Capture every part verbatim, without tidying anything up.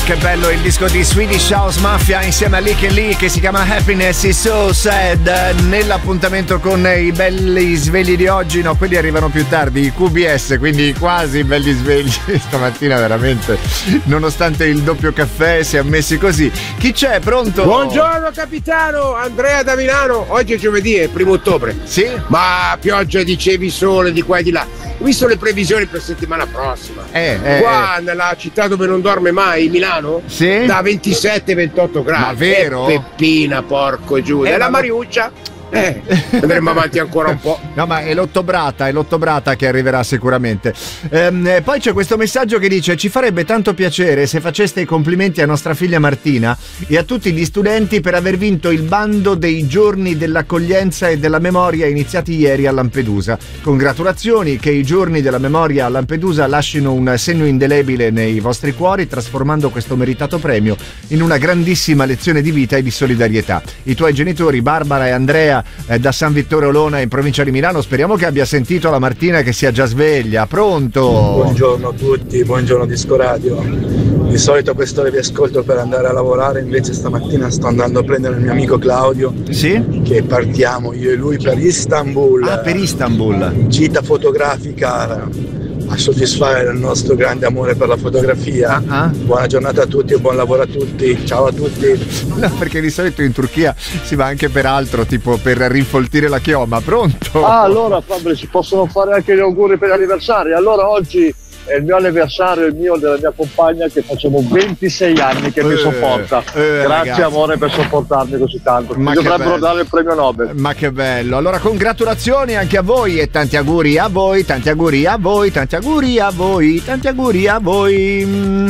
che bello il disco di Swedish House Mafia insieme a Lick and Lee che si chiama Happiness is So Sad. Nell'appuntamento con i belli svegli di oggi, no, quelli arrivano più tardi, i Q B S, quindi quasi belli svegli stamattina veramente, nonostante il doppio caffè si è messi così. Chi c'è? Pronto? Buongiorno capitano, Andrea da Milano. Oggi è giovedì, è primo ottobre. Sì? Ma pioggia, dicevi, sole di qua e di là. Ho visto le previsioni per settimana prossima. Eh, eh, qua eh. nella città dove non dorme mai, Milano, sì? Da ventisette ventotto gradi. Ma vero? E Peppina, porco giù. Eh, e la ma... Mariuccia? Eh, andremo avanti ancora un po'. No, ma è l'ottobrata, è l'ottobrata che arriverà sicuramente. Ehm, poi c'è questo messaggio che dice: ci farebbe tanto piacere se faceste i complimenti a nostra figlia Martina e a tutti gli studenti per aver vinto il bando dei giorni dell'accoglienza e della memoria iniziati ieri a Lampedusa. Congratulazioni, che i giorni della memoria a Lampedusa lasciano un segno indelebile nei vostri cuori, trasformando questo meritato premio in una grandissima lezione di vita e di solidarietà. I tuoi genitori, Barbara e Andrea, Eh, da San Vittore Olona in provincia di Milano, speriamo che abbia sentito la Martina che sia già sveglia. Pronto? Buongiorno a tutti, buongiorno Disco Radio. Di solito a quest'ora vi ascolto per andare a lavorare, invece stamattina sto andando a prendere il mio amico Claudio. Sì? Che partiamo io e lui per Istanbul. Ah, per Istanbul. Gita fotografica a soddisfare il nostro grande amore per la fotografia. Uh-huh. Buona giornata a tutti e buon lavoro a tutti. Ciao a tutti. No, perché di solito in Turchia si va anche per altro, tipo per rinfoltire la chioma. Pronto? Ah, allora Fabri, si possono fare anche gli auguri per gli anniversari. Allora oggi è il mio anniversario, il mio e della mia compagna, che facciamo ventisei anni che eh, mi sopporta. Eh, Grazie ragazzi. amore per sopportarmi così tanto. Ma Mi che dovrebbero bello. dare il premio Nobel. Ma che bello. Allora congratulazioni anche a voi e tanti auguri a voi, tanti auguri a voi, tanti auguri a voi, tanti auguri a voi. Mm.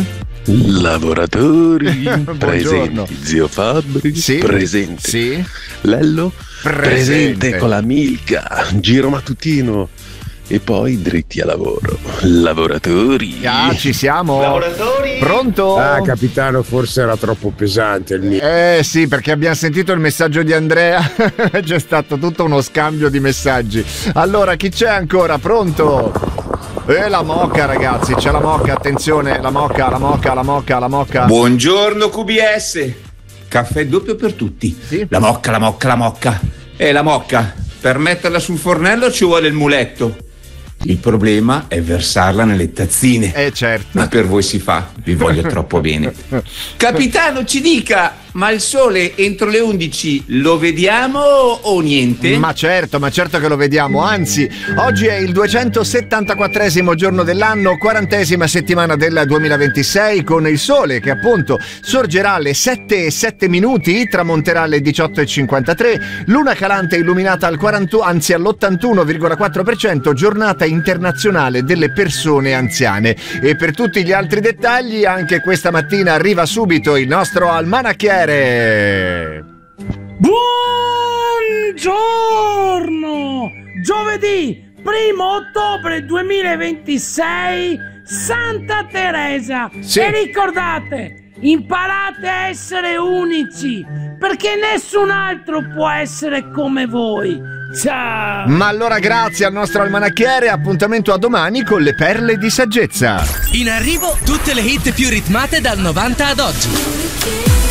Lavoratori Buongiorno. presenti, zio Fabri, Sì? presente, Sì? Lello Presente. presente con la Milka, giro mattutino e poi dritti a lavoro. Lavoratori. Ah, ci siamo. Lavoratori. Pronto? Ah, capitano, forse era troppo pesante il mio. Eh sì, perché abbiamo sentito il messaggio di Andrea. C'è stato tutto uno scambio di messaggi. Allora, chi c'è ancora? Pronto? Eh, la mocca, ragazzi, c'è la mocca, attenzione, la mocca, la mocca, la mocca, la mocca. Buongiorno Q B S. Caffè doppio per tutti. Sì? La mocca, la mocca, la mocca. E la mocca, per metterla sul fornello ci vuole il muletto. Il problema è versarla nelle tazzine. Eh certo. Ma per voi si fa, vi voglio troppo bene. Capitano, ci dica, ma il sole entro le undici lo vediamo o niente? Ma certo, ma certo che lo vediamo. Anzi, oggi è il duecentosettantaquattresimo giorno dell'anno, quarantesima settimana del duemilaventisei, con il sole che appunto sorgerà alle sette e sette minuti, tramonterà alle diciotto e cinquantatré, luna calante illuminata al quarantuno, anzi all'ottantuno virgola quattro per cento, giornata internazionale delle persone anziane. E per tutti gli altri dettagli, anche questa mattina arriva subito il nostro almanacchiere. Buongiorno! Giovedì primo ottobre duemilaventisei, Santa Teresa. Sì. E ricordate, imparate a essere unici, perché nessun altro può essere come voi. Ciao! Ma allora grazie al nostro almanacchiere, appuntamento a domani con le perle di saggezza. In arrivo tutte le hit più ritmate dal novanta ad oggi.